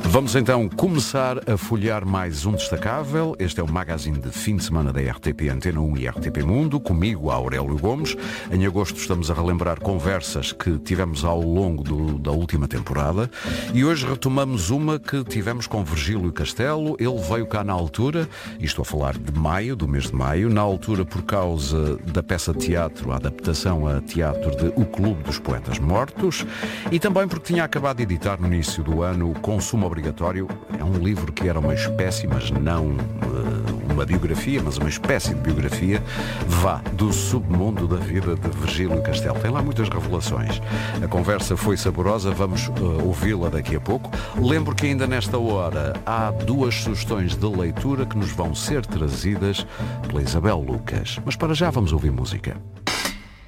Vamos então começar a folhear mais um destacável. Este é o magazine de fim de semana da RTP Antena 1 e RTP Mundo, comigo, Aurélio Gomes. Em agosto estamos a relembrar conversas que tivemos ao longo da última temporada e hoje retomamos uma que tivemos com Virgílio Castelo. Ele veio cá na altura, e estou a falar de maio, do mês de maio, na altura por causa da peça de teatro, a adaptação a teatro de O Clube dos Poetas Mortos, e também porque tinha acabado de editar no início do ano o Consumo Obrigatório. É um livro que era uma espécie, mas não uma biografia, mas uma espécie de biografia, do submundo da vida de Virgílio Castelo. Tem lá muitas revelações. A conversa foi saborosa, vamos ouvi-la daqui a pouco. Lembro que ainda nesta hora há duas sugestões de leitura que nos vão ser trazidas pela Isabel Lucas. Mas para já vamos ouvir música.